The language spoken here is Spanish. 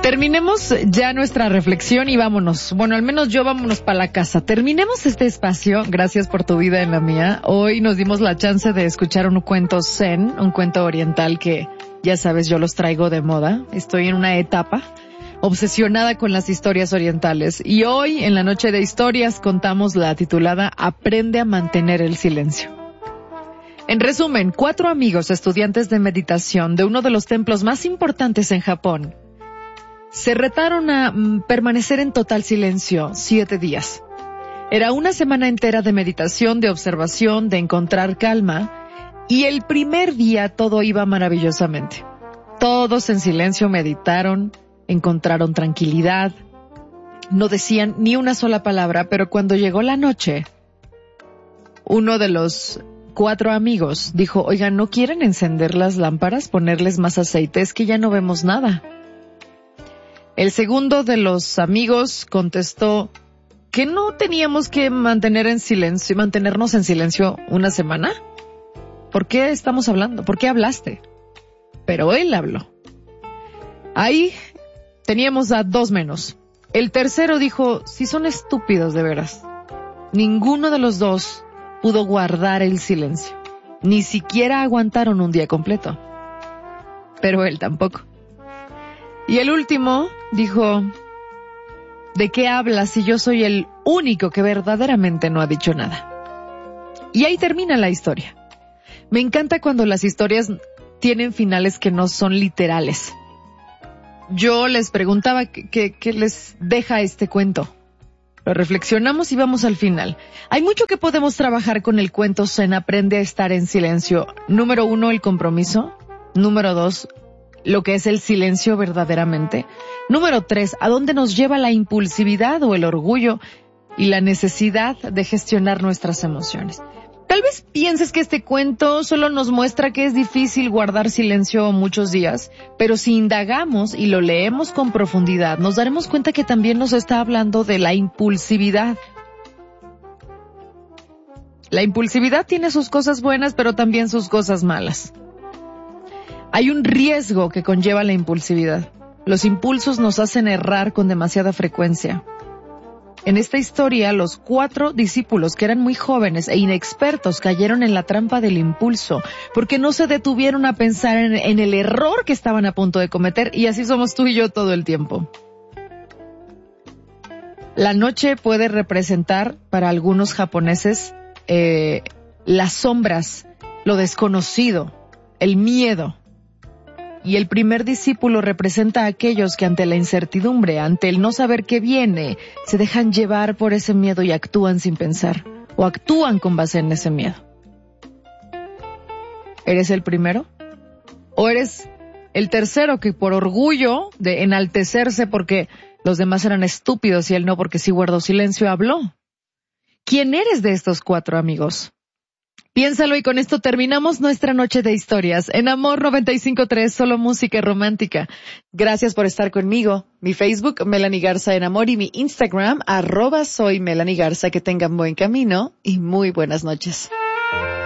Terminemos ya nuestra reflexión y vámonos. Bueno, al menos vámonos para la casa. Terminemos este espacio. Gracias por tu vida en la mía. Hoy nos dimos la chance de escuchar un cuento zen, un cuento oriental que, ya sabes, yo los traigo de moda. Estoy en una etapa obsesionada con las historias orientales. Y hoy, en la noche de historias, contamos la titulada Aprende a mantener el silencio. En resumen, 4 amigos estudiantes de meditación de uno de los templos más importantes en Japón se retaron a permanecer en total silencio 7 días. Era una semana entera de meditación, de observación, de encontrar calma, y el primer día todo iba maravillosamente. Todos en silencio meditaron, encontraron tranquilidad, no decían ni una sola palabra, pero cuando llegó la noche, uno de los 4 amigos dijo, oigan, ¿no quieren encender las lámparas, ponerles más aceite? Es que ya no vemos nada. El segundo de los amigos contestó que no teníamos que mantenernos en silencio una semana. ¿Por qué estamos hablando? ¿Por qué hablaste? Pero él habló. Ahí teníamos a 2 menos. El tercero dijo, si son estúpidos de veras. Ninguno de los 2 pudo guardar el silencio. Ni siquiera aguantaron un día completo. Pero él tampoco. Y el último dijo, ¿de qué hablas si yo soy el único que verdaderamente no ha dicho nada? Y ahí termina la historia. Me encanta cuando las historias tienen finales que no son literales. Yo les preguntaba qué les deja este cuento. Lo reflexionamos y vamos al final. Hay mucho que podemos trabajar con el cuento zen. Aprende a estar en silencio. Número 1, el compromiso. Número 2, lo que es el silencio verdaderamente. Número 3, ¿a dónde nos lleva la impulsividad o el orgullo y la necesidad de gestionar nuestras emociones? Tal vez pienses que este cuento solo nos muestra que es difícil guardar silencio muchos días, pero si indagamos y lo leemos con profundidad, nos daremos cuenta que también nos está hablando de la impulsividad. La impulsividad tiene sus cosas buenas, pero también sus cosas malas. Hay un riesgo que conlleva la impulsividad. Los impulsos nos hacen errar con demasiada frecuencia. En esta historia, los 4 discípulos, que eran muy jóvenes e inexpertos, cayeron en la trampa del impulso, porque no se detuvieron a pensar en el error que estaban a punto de cometer, y así somos tú y yo todo el tiempo. La noche puede representar, para algunos japoneses, las sombras, lo desconocido, el miedo. Y el primer discípulo representa a aquellos que ante la incertidumbre, ante el no saber qué viene, se dejan llevar por ese miedo y actúan sin pensar, o actúan con base en ese miedo. ¿Eres el primero? ¿O eres el tercero que por orgullo de enaltecerse porque los demás eran estúpidos y él no porque sí guardó silencio habló? ¿Quién eres de estos 4 amigos? Piénsalo y con esto terminamos nuestra noche de historias. En Amor 95.3, solo música romántica. Gracias por estar conmigo. Mi Facebook, Melanie Garza en Amor, y mi Instagram, @soy Melanie Garza. Que tengan buen camino y muy buenas noches.